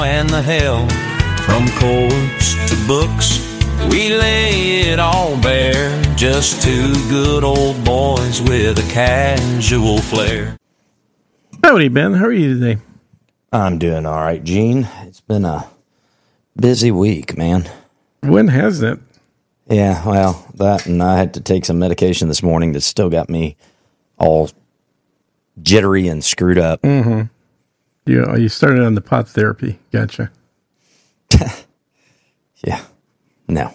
And the hell, from courts to books, we lay it all bare. Just two good old boys with a casual flair. Howdy, Ben. How are you today? I'm doing all right, Gene. It's been a busy week, man. When has it? Yeah, well, that and I had to take some medication this morning that still got me all jittery and screwed up. Mm-hmm. Yeah, you started on the pot therapy. Gotcha. Yeah. No.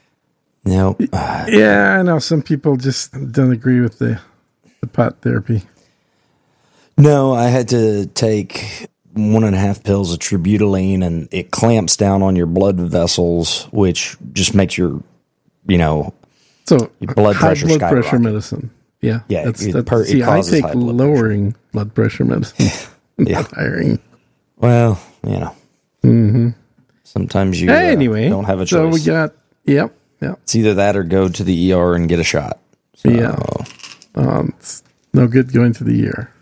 Yeah, I know. Some people just don't agree with the pot therapy. No, I had to take 1.5 pills of Tributaline, and it clamps down on your blood vessels, which just makes your, your blood pressure high blood pressure skyrocket. medicine. Yeah. Yeah. See, I take lowering blood pressure medicine. Yeah. Hiring. Well, Mm-hmm. sometimes you anyway, don't have a choice. So we got, yep. It's either that or go to the ER and get a shot. So, Yeah. It's no good going to the ER.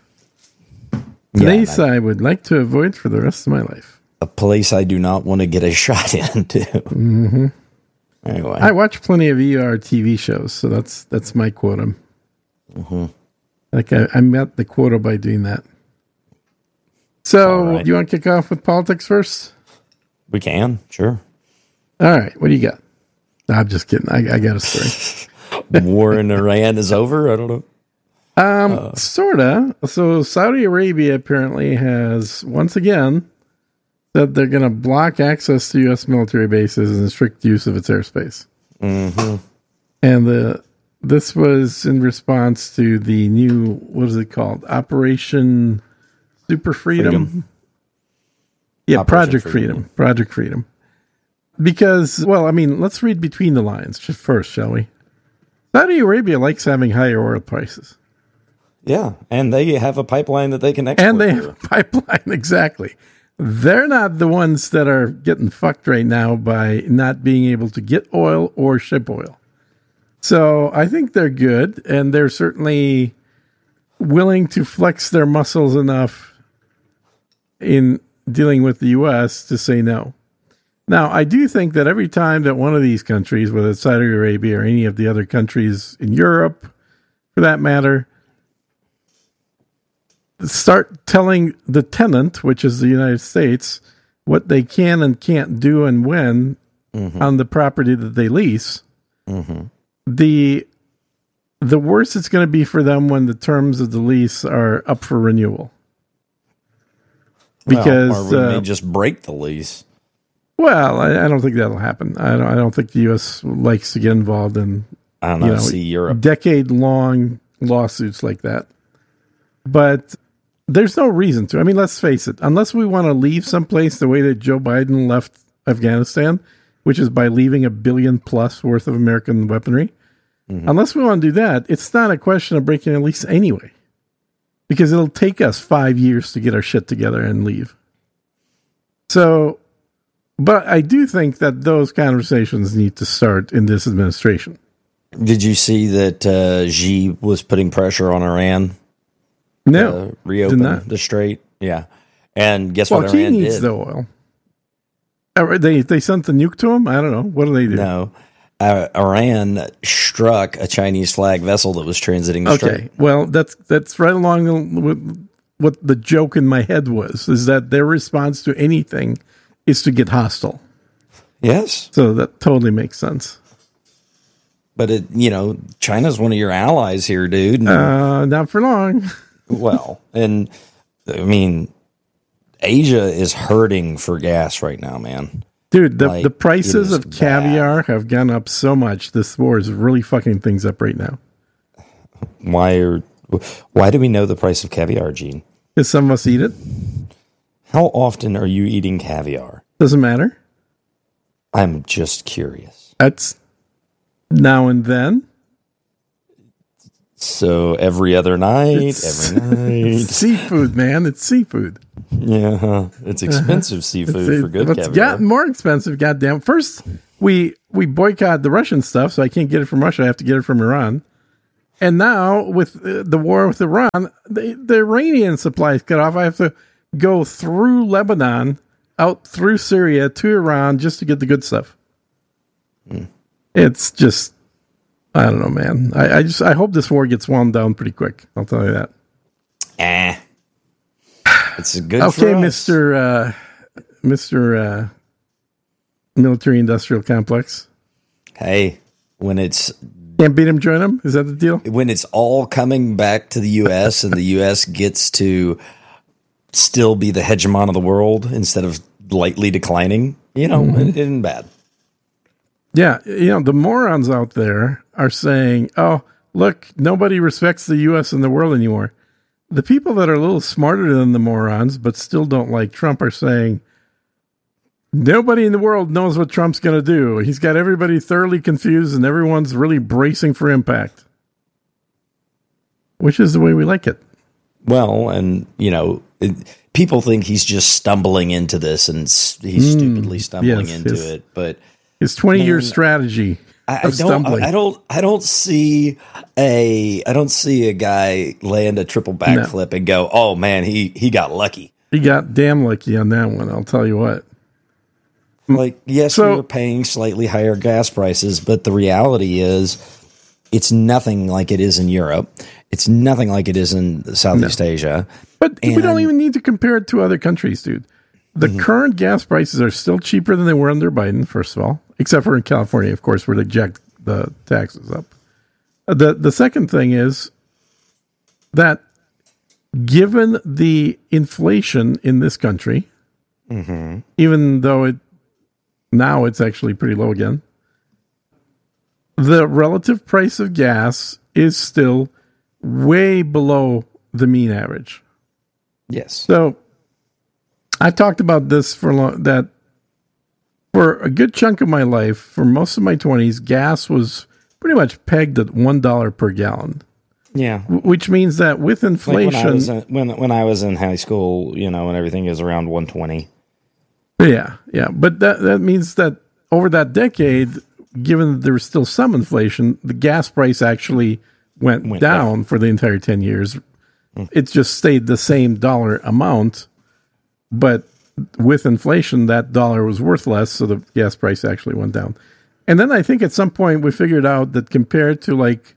Place I would like to avoid for the rest of my life. A place I do not want to get a shot into. Mm-hmm. Anyway. I watch plenty of ER TV shows, so that's my quota. Mm-hmm. Like I met the quota by doing that. So, right. Do you want to kick off with politics first? We can, sure. All right, what do you got? No, I'm just kidding. I got a story. War in Iran is over? I don't know. Sorta. So Saudi Arabia apparently has once again said they're going to block access to U.S. military bases and strict use of its airspace. Mm-hmm. And this was in response to the new, what is it called? Operation Super Freedom? Yeah, Operation Project Freedom. Because, well, I mean, let's read between the lines first, shall we? Saudi Arabia likes having higher oil prices. Yeah, and they have a pipeline that they can export. And they have a pipeline, exactly. They're not the ones that are getting fucked right now by not being able to get oil or ship oil. So I think they're good, and they're certainly willing to flex their muscles enough in dealing with the U.S. to say no. Now, I do think that every time that one of these countries, whether it's Saudi Arabia or any of the other countries in Europe, for that matter, start telling the tenant, which is the United States, what they can and can't do and when on the property that they lease, the worse it's going to be for them when the terms of the lease are up for renewal. Because or we may just break the lease. Well, I don't think that'll happen. I don't think the U.S. likes to get involved in See Europe decade-long lawsuits like that. But there's no reason to. I mean, let's face it. Unless we want to leave someplace the way that Joe Biden left Afghanistan, which is by leaving $1 billion plus worth of American weaponry, unless we want to do that, it's not a question of breaking a lease anyway. Because it'll take us 5 years to get our shit together and leave. So, but I do think that those conversations need to start in this administration. Did you see that Xi was putting pressure on Iran? No. Reopen the strait? Yeah. And guess what Iran Iran needs did? the oil. They sent the nuke to him? I don't know. What do they do? No. Iran struck a Chinese flag vessel that was transiting the strait. Okay. Well, that's right along with what the joke in my head was, is that their response to anything is to get hostile. Yes. So that totally makes sense. But China's one of your allies here, dude. Not for long. Well, and I mean, Asia is hurting for gas right now, man. Dude, the prices of caviar have gone up so much. This war is really fucking things up right now. Why do we know the price of caviar, Gene? Because some of us eat it. How often are you eating caviar? Doesn't matter. I'm just curious. That's now and then. So every other night, every night. It's seafood, man. It's seafood. Yeah, it's expensive seafood for good caviar. It's gotten more expensive, goddamn. First, we boycott the Russian stuff, so I can't get it from Russia. I have to get it from Iran. And now, with the war with Iran, the Iranian supply is cut off. I have to go through Lebanon out through Syria to Iran just to get the good stuff. It's just, I don't know, man. I hope this war gets wound down pretty quick. I'll tell you that. It's a good. Okay, Mr. Military Industrial Complex. Hey, when it's can't beat him, join him. Is that the deal? When it's all coming back to the U.S. and the U.S. gets to still be the hegemon of the world instead of lightly declining, it isn't bad. Yeah, the morons out there are saying, "Oh, look, nobody respects the U.S. in the world anymore." The people that are a little smarter than the morons but still don't like Trump are saying, nobody in the world knows what Trump's going to do. He's got everybody thoroughly confused and everyone's really bracing for impact. Which is the way we like it. Well, and, people think he's just stumbling into this and he's stupidly stumbling into it. But his 20-year strategy. I don't see a guy land a triple backflip and go, oh man, he got lucky. He got damn lucky on that one. I'll tell you what. Like, yes, we're paying slightly higher gas prices, but the reality is it's nothing like it is in Europe. It's nothing like it is in Southeast Asia. But we don't even need to compare it to other countries, dude. The current gas prices are still cheaper than they were under Biden, first of all, except for in California, of course, where they jacked the taxes up. The second thing is that given the inflation in this country, even though now it's actually pretty low again, the relative price of gas is still way below the mean average. Yes. So I talked about this for a good chunk of my life, for most of my 20s, gas was pretty much pegged at $1 per gallon. Yeah. Which means that with inflation... Like when I was in high school, and everything is around 120. Yeah. But that means that over that decade, given that there was still some inflation, the gas price actually went down for the entire 10 years. It just stayed the same dollar amount, but with inflation, that dollar was worth less, so the gas price actually went down. And then I think at some point we figured out that compared to like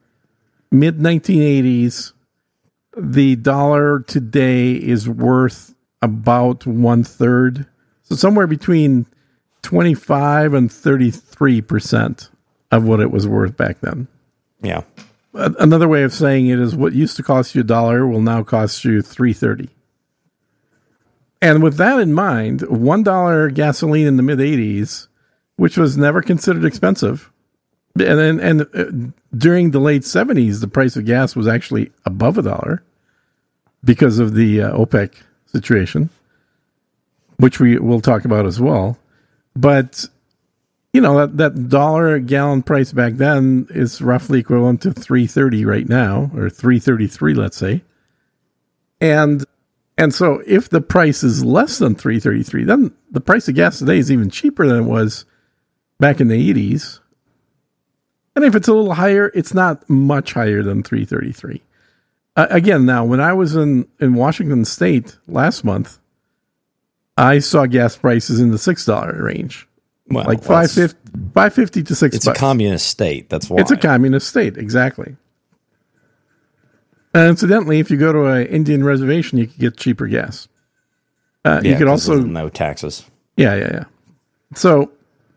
mid-1980s, the dollar today is worth about 1/3. So somewhere between 25 and 33% of what it was worth back then. Yeah. Another way of saying it is what used to cost you $1 will now cost you $3.30. And with that in mind, $1 gasoline in the mid-'80s, which was never considered expensive, and during the late 70s, the price of gas was actually above $1 because of the OPEC situation, which we will talk about as well. But that dollar a gallon price back then is roughly equivalent to $3.30 right now, or $3.33, let's say. And so if the price is less than $3.33, then the price of gas today is even cheaper than it was back in the 80s. And if it's a little higher, it's not much higher than $3.33. Again, now, when I was in Washington State last month, I saw gas prices in the $6 range. Well, like $5.50 to $6. It's a communist state. That's why. It's a communist state, exactly. And incidentally, if you go to an Indian reservation, you can get cheaper gas. You could also no taxes. Yeah. So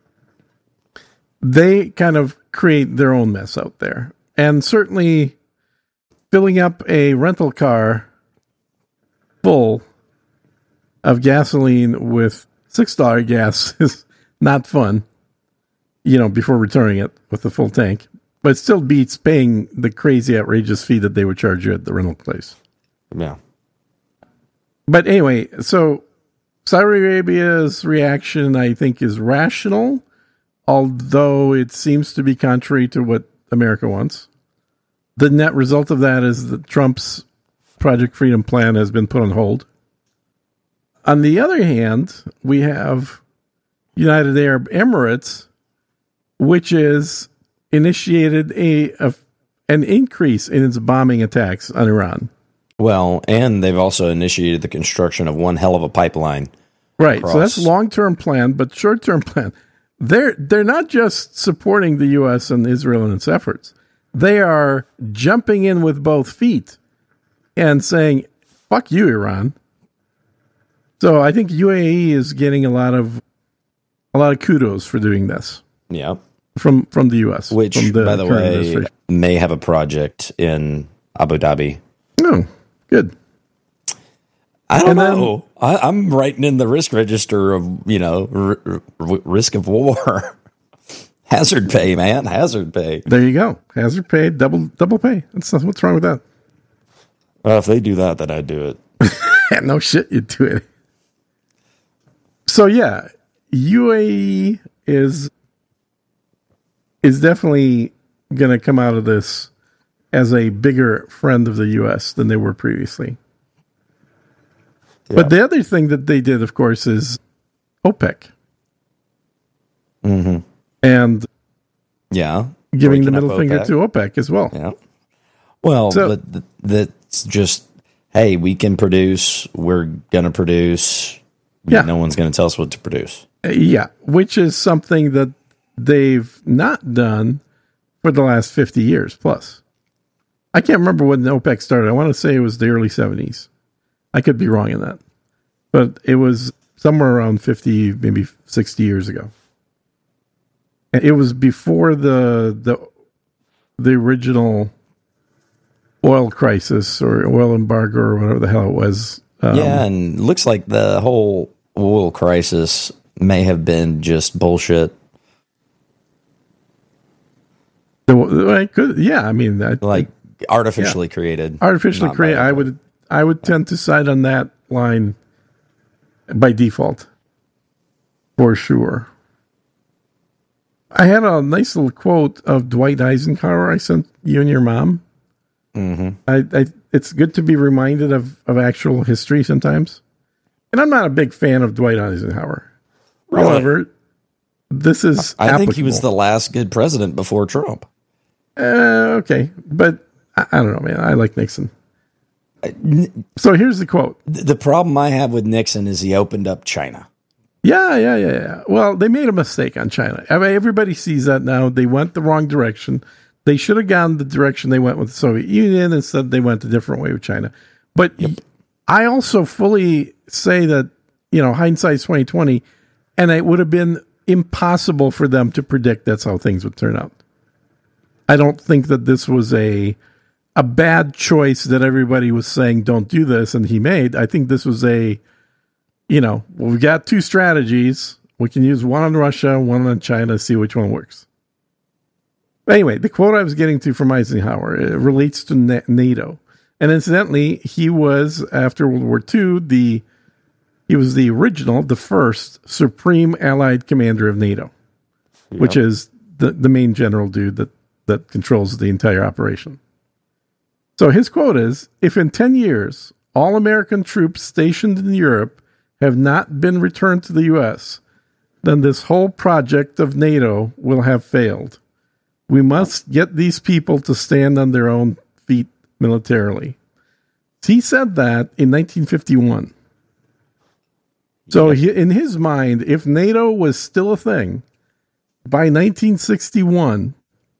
they kind of create their own mess out there, and certainly filling up a rental car full of gasoline with $6 gas is not fun, before returning it with the full tank. But it still beats paying the crazy, outrageous fee that they would charge you at the rental place. Yeah. But anyway, so Saudi Arabia's reaction, I think, is rational, although it seems to be contrary to what America wants. The net result of that is that Trump's Project Freedom Plan has been put on hold. On the other hand, we have United Arab Emirates, which is initiated an increase in its bombing attacks on Iran. Well, and they've also initiated the construction of one hell of a pipeline Right. across. So that's long-term plan, but short-term plan. They're not just supporting the U.S. and Israel in its efforts. They are jumping in with both feet and saying, "Fuck you, Iran." So I think UAE is getting a lot of kudos for doing this Yeah. from the U.S., Which, from the by the current way, administration. may have a project in Abu Dhabi. Oh, good. I don't And then- know. I'm writing in the risk register of, risk of war. Hazard pay, man. Hazard pay. There you go. Hazard pay, double pay. What's wrong with that? Well, if they do that, then I'd do it. No shit, you do it. So yeah, UAE is definitely going to come out of this as a bigger friend of the U.S. than they were previously. Yeah. But the other thing that they did, of course, is OPEC. Mm-hmm. And Yeah. giving the Breaking up middle finger OPEC. to OPEC as well. Yeah. Well, So- but that's just, hey, we can produce. We're going to produce. Yeah. No one's going to tell us what to produce. Yeah, which is something that they've not done for the last 50 years plus. I can't remember when OPEC started. I want to say it was the early 70s. I could be wrong in that. But it was somewhere around 50, maybe 60 years ago. And it was before the original oil crisis or oil embargo or whatever the hell it was. Yeah, and looks like the whole oil crisis may have been just bullshit. Yeah, I mean, Like artificially created. artificially not create. by- I would tend to side on that line by default, for sure. I had a nice little quote of Dwight Eisenhower I sent you and your mom. Mm-hmm. It's good to be reminded of actual history sometimes. And I'm not a big fan of Dwight Eisenhower. Really? However, this is I think he was applicable. the last good president before Trump. Okay, but I don't know, man. I like Nixon. So here's the quote. The problem I have with Nixon is he opened up China. Yeah. Well, they made a mistake on China. I mean, everybody sees that now. They went the wrong direction. They should have gone the direction they went with the Soviet Union. Instead, they went a different way with China. But I also fully say that, hindsight's 2020, and it would have been impossible for them to predict that's how things would turn out. I don't think that this was a bad choice that everybody was saying, don't do this, and he made. I think this was we've got two strategies. We can use one on Russia, one on China, see which one works. Anyway, the quote I was getting to from Eisenhower, it relates to NATO. And incidentally, he was, after World War II, he was the original, the first Supreme Allied Commander of NATO, which is the main general dude that controls the entire operation. So his quote is, if in 10 years, all American troops stationed in Europe have not been returned to the U.S., then this whole project of NATO will have failed. We must get these people to stand on their own feet militarily. He said that in 1951. So in his mind, if NATO was still a thing by 1961,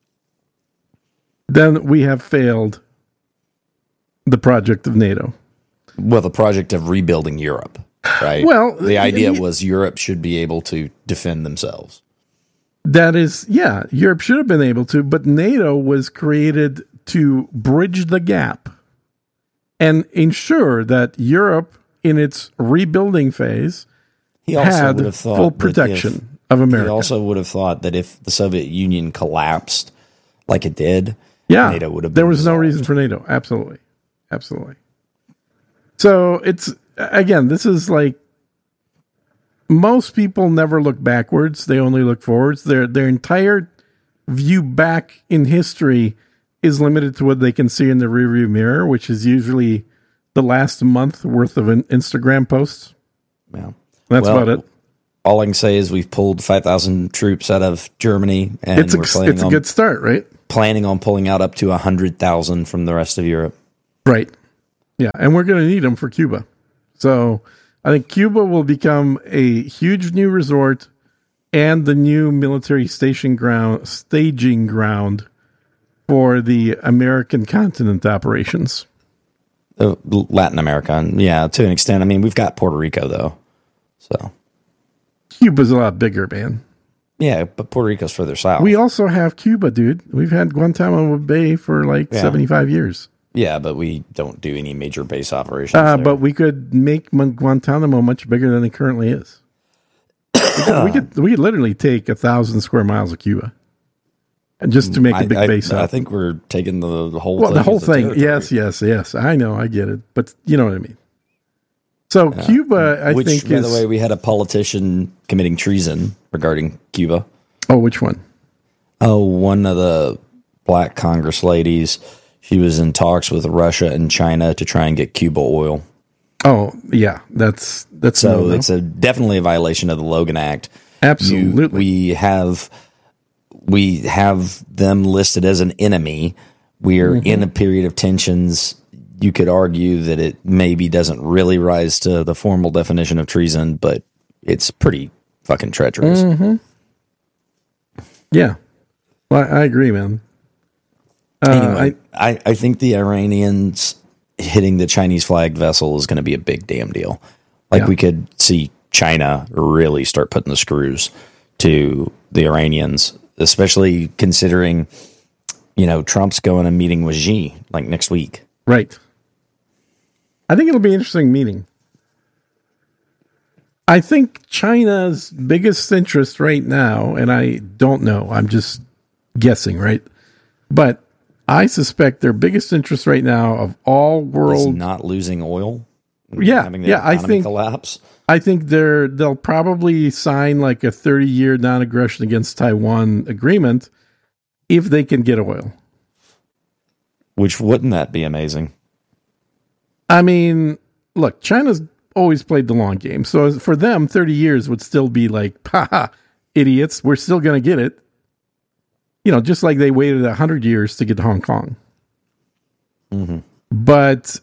then we have failed the project of NATO. Well, the project of rebuilding Europe, right? Well, the idea was Europe should be able to defend themselves. That is, yeah, Europe should have been able to, but NATO was created to bridge the gap and ensure that Europe, in its rebuilding phase, He also had would have thought full that protection of America. He also would have thought that if the Soviet Union collapsed like it did, Yeah, NATO would have there been was no dissolved. reason for NATO. Absolutely. So it's, again, this is like, most people never look backwards. They only look forwards. Their entire view back in history is limited to what they can see in the rearview mirror, which is usually the last month worth of an Instagram posts. Yeah. That's Well, about it. All I can say is we've pulled 5,000 troops out of Germany, and It's we're a good start, right? planning on pulling out up to 100,000 from the rest of Europe. Right. Yeah, and we're going to need them for Cuba. So I think Cuba will become a huge new resort and the new military staging ground for the American continent operations. Latin America, and yeah, to an extent. I mean, we've got Puerto Rico though, so Cuba's a lot bigger, man. Yeah, but Puerto Rico's further south. We also have Cuba, dude. We've had Guantanamo Bay for 75 years. Yeah, but we don't do any major base operations. But we could make Guantanamo much bigger than it currently is. we could literally take 1,000 square miles of Cuba, and just to make a big base. I think we're taking the whole. Well, the whole thing. Yes. I know, I get it, but you know what I mean. So Cuba, I think, by the way, we had a politician committing treason regarding Cuba. Oh, which one? Oh, one of the black Congress ladies. She was in talks with Russia and China to try and get Cuba oil. Oh, yeah, that's so it's definitely a violation of the Logan Act. Absolutely, we have them listed as an enemy. We're in a period of tensions. You could argue that it maybe doesn't really rise to the formal definition of treason, but it's pretty fucking treacherous. Yeah, well, I agree, man. Anyway, I think the Iranians hitting the Chinese flagged vessel is going to be a big damn deal. We could see China really start putting the screws to the Iranians, especially considering, Trump's going and meeting with Xi next week. Right. I think it'll be an interesting meeting. I think China's biggest interest right now, and I don't know, I'm just guessing, right? But I suspect their biggest interest right now of all world is not losing oil. Having the economy collapse. I think they'll probably sign a 30-year non-aggression against Taiwan agreement if they can get oil. Which wouldn't that be amazing? I mean, look, China's always played the long game. So for them, 30 years would still be haha, idiots, we're still going to get it. Just like they waited 100 years to get to Hong Kong. But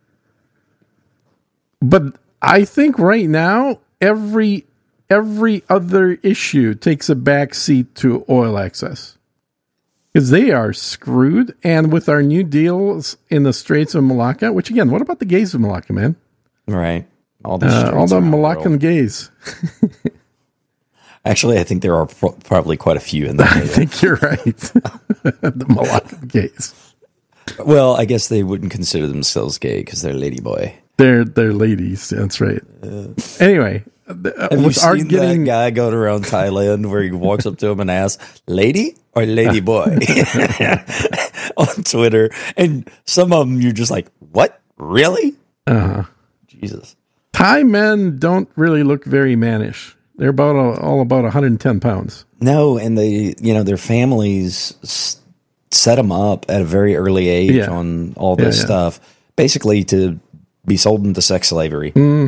I think right now, every other issue takes a backseat to oil access. Because they are screwed, and with our new deals in the Straits of Malacca, which again, what about the gays of Malacca, man? Right. All the Malaccan gays. Actually, I think there are probably quite a few in there. I think you're right. The Malaccan gays. Well, I guess they wouldn't consider themselves gay because they're ladyboy. They're ladies. That's right. Anyway. Have you seen that guy going around Thailand where he walks up to him and asks, lady or lady boy? On Twitter. And some of them you're just like, what? Really? Jesus. Thai men don't really look very mannish. They're all about 110 pounds. No, and their families set them up at a very early age on all this stuff, basically to be sold into sex slavery.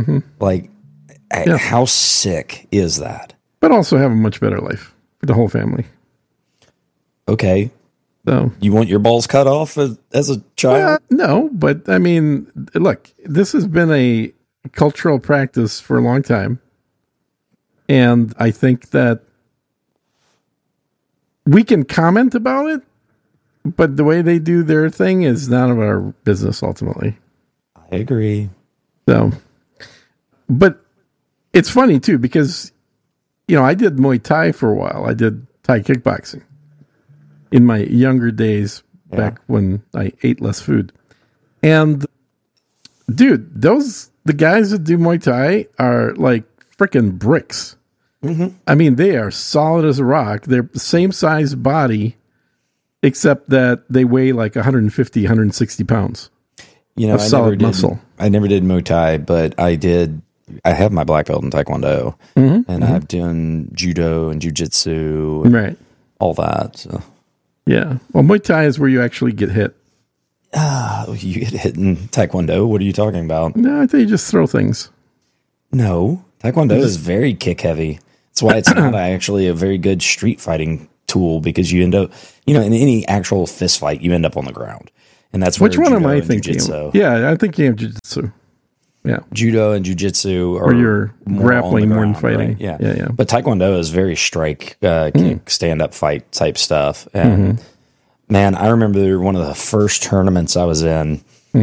How sick is that? But also have a much better life for the whole family. Okay. So you want your balls cut off as a child? No, but I mean, look, this has been a cultural practice for a long time. And I think that we can comment about it, but the way they do their thing is none of our business ultimately. I agree. So, but it's funny too, because, I did Muay Thai for a while. I did Thai kickboxing in my younger days back when I ate less food. And dude, the guys that do Muay Thai are like freaking bricks. I mean, they are solid as a rock. They're the same size body, except that they weigh 150, 160 pounds. Of solid muscle. I never did Muay Thai, but I have my black belt in Taekwondo, and I've done judo and jiu-jitsu, and right? All that. So. Yeah. Well, Muay Thai is where you actually get hit. You get hit in Taekwondo? What are you talking about? No, I think you just throw things. No, Taekwondo is very kick heavy. That's why it's not actually a very good street fighting tool, because you end up, in any actual fist fight, you end up on the ground. And that's where which one am I thinking? Yeah, I think you have jiu-jitsu. Yeah. Judo and jiu-jitsu are Or you're grappling more than ground, fighting. right? Yeah. Yeah. But Taekwondo is very strike, kick, stand-up fight type stuff. And man, I remember one of the first tournaments I was in,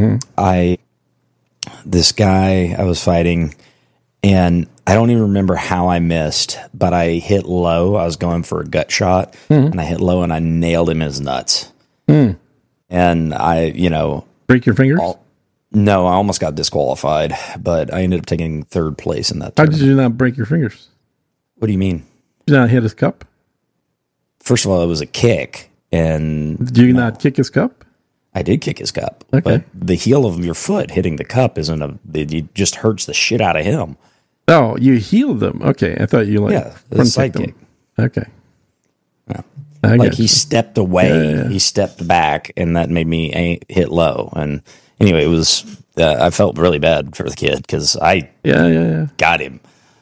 this guy I was fighting, and I don't even remember how I missed, but I hit low. I was going for a gut shot, and I hit low, and I nailed him in his nuts. And I, Break your fingers? no, I almost got disqualified, but I ended up taking third place in that How tournament. did you not break your fingers? What do you mean? Did you not hit his cup? First of all, it was a kick, and Did you not kick his cup? I did kick his cup. Okay. But the heel of your foot hitting the cup it just hurts the shit out of him. Oh, you healed them. Okay. I thought you Yeah, the front side kicked kick. them. Okay. Yeah. I Like got he you. stepped away, Yeah. he stepped back, and that made me hit low. And anyway, it was I felt really bad for the kid because I Yeah. got him.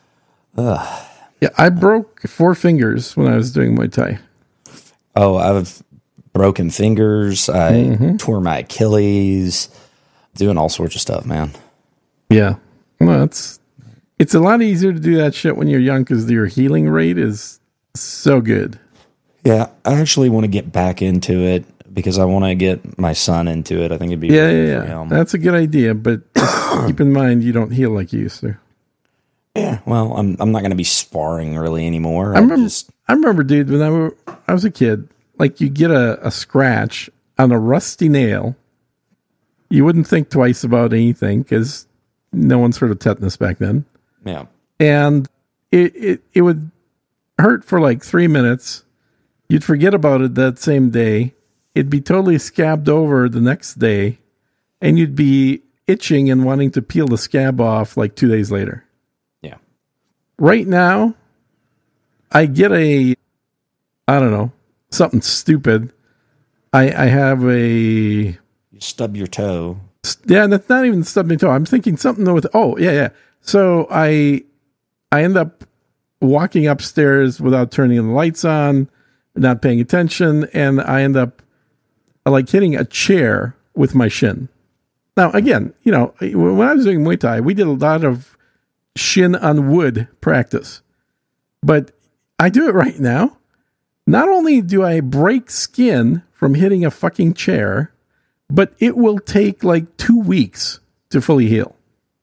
Yeah, I broke 4 fingers when I was doing Muay Thai. Oh, I've broken fingers. I tore my Achilles, doing all sorts of stuff, man. Yeah. Well, it's a lot easier to do that shit when you're young because your healing rate is so good. Yeah, I actually want to get back into it because I want to get my son into it. I think it'd be Yeah, great yeah, for yeah. him. That's a good idea, but just keep in mind you don't heal like you used to. Yeah, well, I'm not going to be sparring really anymore. I remember, dude, when I was a kid, like you get a scratch on a rusty nail, you wouldn't think twice about anything because no one's heard of tetanus back then. Yeah. And it would hurt for like 3 minutes. You'd forget about it that same day. It'd be totally scabbed over the next day, and you'd be itching and wanting to peel the scab off like 2 days later. Yeah. Right now, I get I don't know, something stupid. I have You stub your toe. yeah, that's not even stubbing toe. I'm thinking something with, yeah. So I end up walking upstairs without turning the lights on, not paying attention, and I end up like hitting a chair with my shin. Now, again, when I was doing Muay Thai, we did a lot of shin on wood practice, but I do it right now. Not only do I break skin from hitting a fucking chair, but it will take like 2 weeks to fully heal.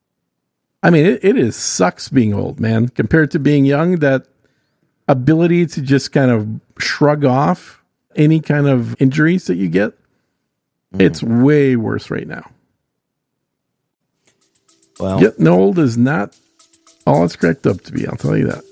I mean, it sucks being old, man, compared to being young. That ability to just kind of shrug off any kind of injuries that you get, it's way worse right now. Well, Getting old is not all it's cracked up to be, I'll tell you that.